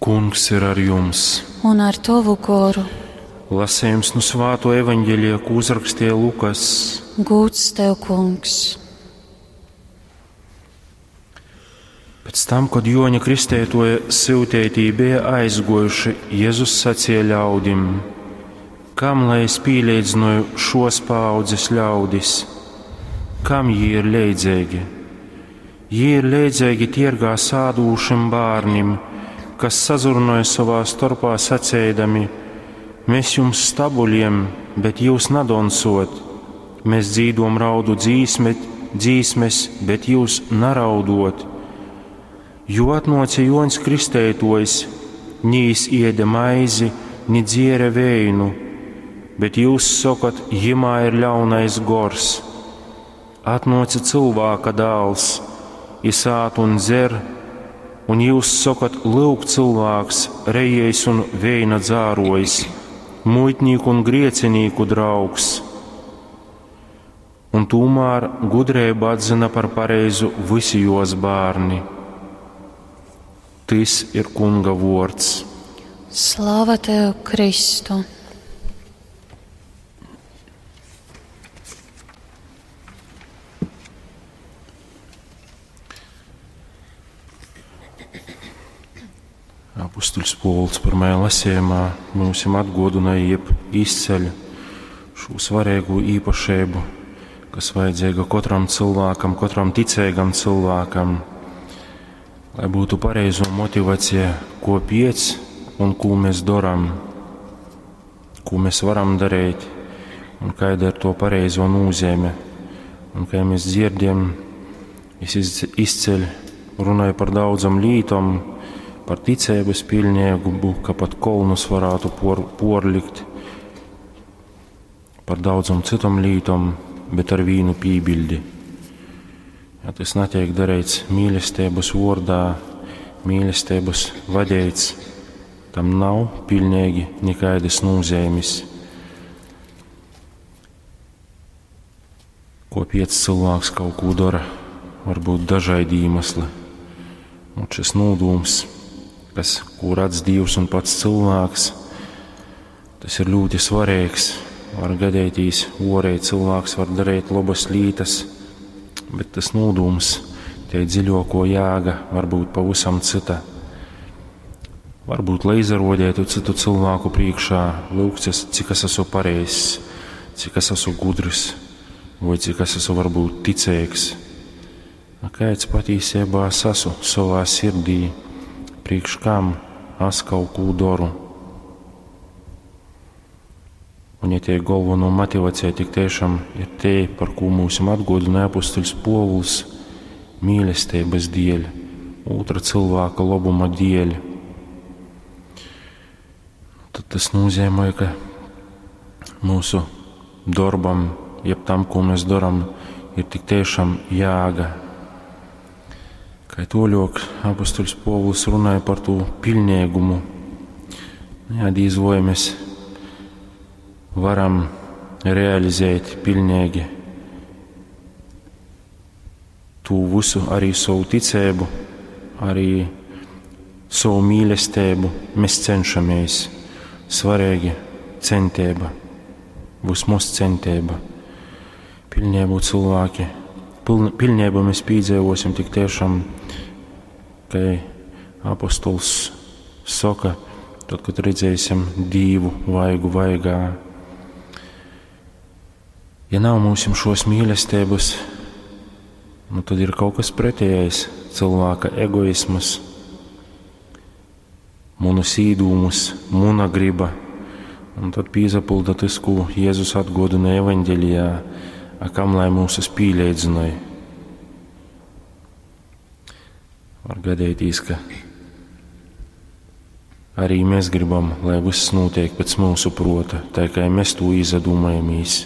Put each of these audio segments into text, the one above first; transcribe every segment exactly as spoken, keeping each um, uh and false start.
Kungs ir ar jums. Un ar tavu goru. Lasījums no Svēto evaņģēlija, ko uzrakstīja Lukas. Gūts tev, Kungs. Pēc tam, kad Joņa Kristētoja siltētī bija aizgojuši, Jēzus sacīja ļaudim: kam lai es pīlīdzināju šos paaudzes ļaudis? Kam jī ir leidzīgi? Jī ir leidzīgi tirgā sādūšim bārnim, kas sazurnoja savā starpā sacēdami: mēs jums stabuļiem, bet jūs nadonsot. Mēs dzīdom raudu dzīsmet, dzīsmes, bet jūs naraudot. Jo atnoca Joņs Kristētojs, nīs ieda maizi, ni dziere veinu, bet jūs sakat, jimā ir ļaunais gors. Atnoca cilvēka dēls, isāt un dzer, un jūs sakat, lūk cilvēks, rejējs un veina dzārojs, muitnieku un griecinīku draugs. Un tomēr gudrība atzina par pareizu visi jos bārni. Tas ir Kunga vārds. Slava tev, Kristu! Apostols Pāvils pirmajā lasījumā mums atgādināja, jeb izceļ šo svarīgo īpašību, kas vajadzīga katram cilvēkam, katram ticīgam cilvēkam, lai būtu pareizo motivācija, ko piec un ko mēs darām, ko mēs varam darīt un kāda ir to pareizo nozīme. Un kā mēs dzirdam, es izceļ runāju par daudzam lītam, par ticības pilnīgumu, ka pat kolnus varētu por, porlikt, par daudzam citam lītam, bet ar vīnu pībildi. Ja tas netiek darīts mīlestības vārdā, mīlestības vadīts, tam nav pilnīgi nekādas nozīmes. Ko piec cilvēks kaut ko dara, var būt dažādi iemesli. Un šis nodūms, kas, ko redz Dievs un pats cilvēks, tas ir ļoti svarīgs. Var gadīties, orēji cilvēks var darīt labas lietas, bet tas nodūms, tie dziļāko jēga var būt pavisam cita. Varbūt, lai izrodētu citu cilvēku priekšā, lūgties, cik es esmu pareizs, cik es esmu gudrs, vai cik es esmu varbūt ticīgs. Kāds patiesībā es esmu savā sirdī, priekš kam es kaut ko daru. Un ja tie galveno motivācija tik tiešām ir tie, par ko mūs atgādināja apostols Pāvils, mīlestības dēļ, otra cilvēka labuma dēļ, tad tas nozīmē, ka mūsu darbam, jeb tam, ko mēs darām, ir tik tiešām jēga. Kā toļok apostols Pāvils runāja par to pilnīgumu, jādīz vai mēs varam realizēt pilnīgi to visu, arī savu ticību, arī savu mīlestību. Mēs cenšamies, svarīgi centība, vismaz centība. Pilnību cilvēki, pilnību mēs piedzīvosim tik tiešām, ka apostols saka, tad, kad redzēsim Dievu vaigu vaigā. Ja nav mums šos mīlestības, nu tad ir kaut kas pretējais, cilvēka egoisms, munas īdūmus, muna griba, un tad pīzapulda tas, ko Jēzus atgādināja evaņģēlijā, a kam lai mūs es pīlīdzināju. Var gadīties, ka arī mēs gribam, lai viss notiek pēc mūsu prota, tā kā mēs to izdomājamies.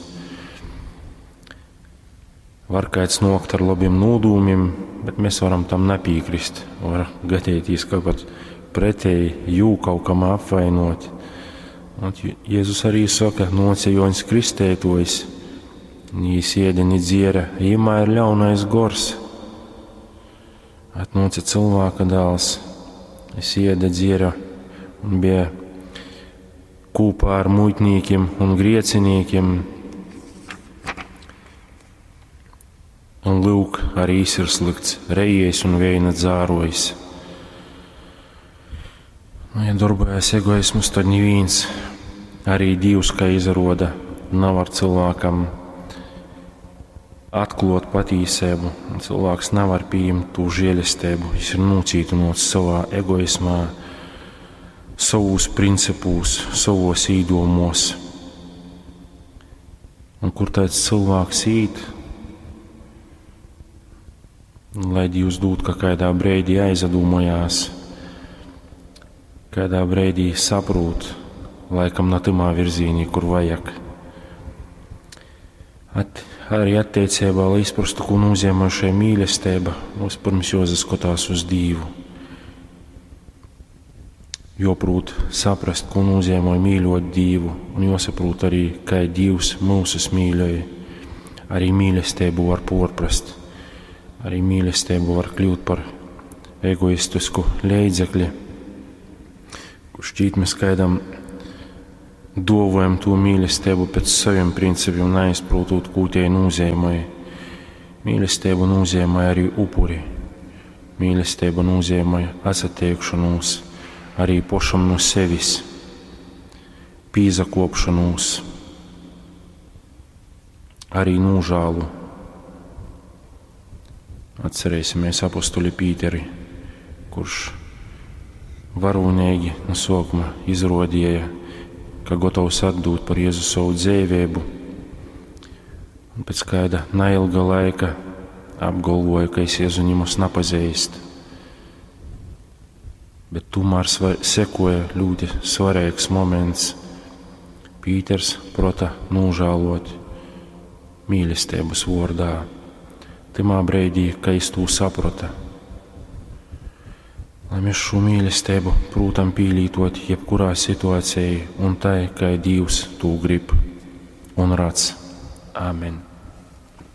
Var kāds nokt ar labiem nodūmiem, bet mēs varam tam nepiekrist. Var gadīties, ka pat pretēji jū kaut kam apvainot. Un Jēzus arī saka, noca Joņs Kristētojs, nīs ieda ni dziera, jimā ir ļaunais gors. Atnoca cilvēka dēls, es ieda dziera bija kopā ar muitniekiem un grieciniekiem. Un lūk, arī ir slikts rejies un veina dzārojis. Nu, ja darbojas egoismus, tad neviens, arī Dievs, kā izroda, nav ar cilvēkam atklāt patīsību. Cilvēks nevar pieņemt to žēlastību. Viņš ir nocītinots savā egoismā, savos principos, savos īdomos. Un kur tāds cilvēks īt, lai Dievs dod, ka kādā brīdī aizdomājās, kādā brīdī saprot, laikam ne tamā virzienā, kur vajag. At, arī attiecībā, lai izprastu, ko nozīmē šī mīlestība, mums pirms jāskatās uz Dievu. Jāprot saprast, ko nozīmē mīļot Dievu, un jāsaprot arī, kā Dievs mūsus mīļoja. Arī mīlestību var pārprast. Arī mīlestība var kļūt par egoistisku līdzekli, kur šķiet mēs kādam dovojam to mīlestību pēc saviem principiem, neizprotot, ko tie nozīmē. Mīlestība nozīmē arī upuri. Mīlestība nozīmē atsateikšanos arī pašam no sevis, pīzakopšanos, arī nožālu. Atcerēsimies apostuli Pīteri, kurš varonīgi no sākuma izrodīja, ka gatavs atdot par Jēzu savu dzīvību. Un pēc kāda neilga laika apgalvoja, ka es Jēzu nemus nepazīst. Bet tomēr sekoja ļoti svarīgs moments. Pīters prota nožēlot mīlestības vārdā. Timā brīdī, ka es to saprota. Lai mēs šo mīlestību prūtam pīlītot jebkurā situācijā un tai, kā Dievs to grib un redz. Āmen.